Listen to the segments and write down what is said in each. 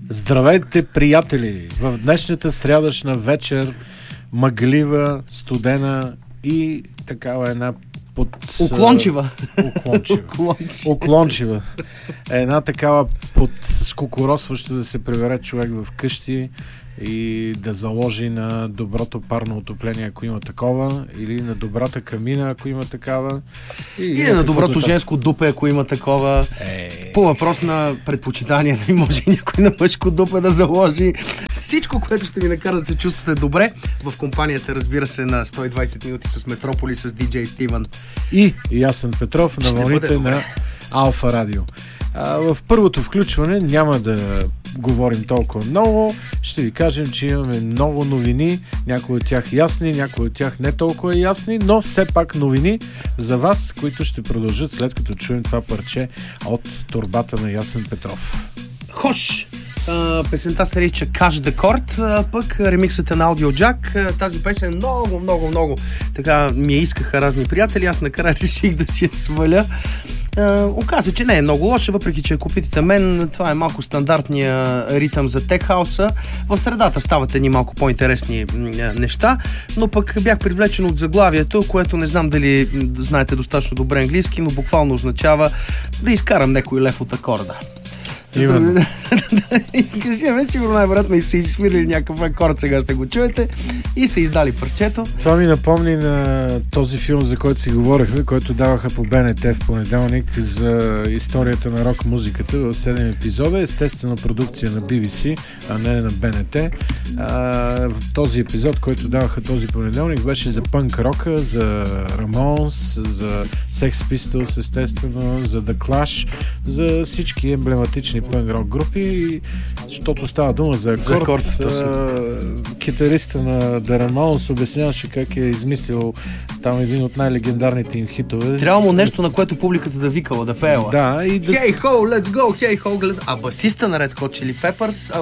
Здравейте, приятели! В днешната срядъчна вечер, мъглива, студена и такава една Уклончива. Една такава скукоросваща да се прибере човек в къщи и да заложи на доброто парно отопление, ако има такова, или на добрата камина, ако има такава. Или на доброто женско дупе, ако има такова. По въпрос на предпочитание, не може някой на мъжко дупе да заложи. Всичко, което ще ви накара да се чувствате добре в компанията, разбира се, на 120 минути с Метрополи, с DJ Стивън и Ясен Петров на вълните на Алфа Радио. В първото включване няма да говорим толкова много. Ще ви кажем, че имаме много новини, някои от тях ясни, някои от тях не толкова ясни, но все пак новини за вас, които ще продължат след като чуем това парче от торбата на Ясен Петров. Хош! Песента се нарича Cash the Chord, пък ремиксът е на Audiojack. Тази песен много така ми я искаха разни приятели, аз накрая реших да си я сваля. Оказа, че не е много лоша, въпреки че ако питате мен, това е малко стандартния ритъм за тек хауса. В средата стават едни малко по-интересни неща, но пък бях привлечен от заглавието, което не знам дали знаете достатъчно добре английски, но буквално означава да изкарам някой лев от акорда. Именно. Изкажеме, сигурно най-вероятно и са изсвирили някакъв акорд, сега ще го чуете, и са издали парчето. Това ми напомни на този филм, за който си говорихме, който даваха по БНТ в понеделник, за историята на рок музиката в 7 епизода, естествено продукция на BBC, а не на БНТ. В този епизод, който даваха този понеделник, беше за пънк рока, за Рамонс, за Sex Pistols, естествено, за The Clash, за всички емблематични пънк-рок групи, защото става дума за акорд. Китариста на The Ramones обясняваше как е измислил там един от най-легендарните им хитове. Трябва му нещо, на което публиката да викала, да пеела. Да, и да... Hey ho, let's go, hey ho, let's... А басиста на Red Hot Chili Peppers,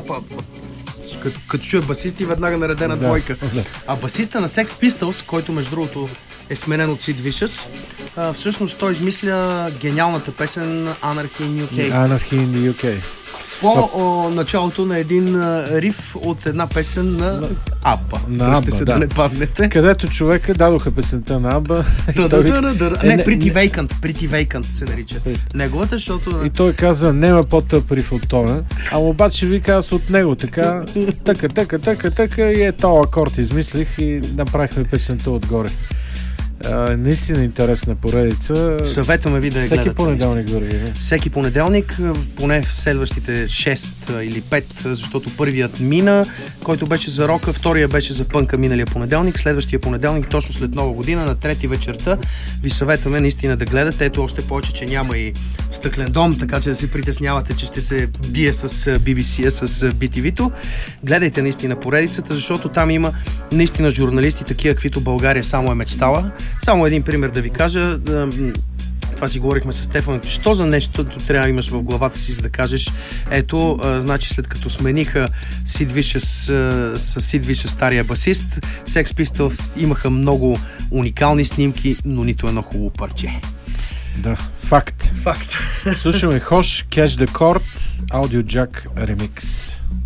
като чуе басисти, веднага наредена двойка. А басиста на Sex Pistols, който между другото е сменен от Sid Vicious, всъщност той измисля гениалната песен Anarchy in UK. По началото на един риф от една песен на Абба. Да не паднете. Където човека дадоха песента на Абба. Не, Pretty Vacant се нарича. Неговата, защото... И той каза, нема по-тъп риф от това. А обаче вика аз от него така, така и този акорд измислих и направихме песента отгоре. Наистина интересна поредица. Съветваме ви да я гледате. Всеки понеделник върви. Всеки понеделник, поне в следващите 6 или 5, защото първият мина, който беше за рока, втория беше за пънка миналия понеделник, следващия понеделник, точно след Нова година, на 3 вечерта, ви съветваме наистина да гледате. Ето още повече, че няма и стъклен дом, така че да се притеснявате, че ще се бие с BBC, с BTV-то. Гледайте наистина поредицата, защото там има наистина журналисти, такива, каквито България само е мечтала. Само един пример да ви кажа. Това си говорихме с Стефан. Що за нещо трябва да имаш в главата си, за да кажеш, ето, значи след като смениха Sid Vicious стария басист, Sex Pistols имаха много уникални снимки, но нито едно хубаво парче. Да, факт. Факт. Слушаме Хош, Cash the Chord, Audiojack Remix.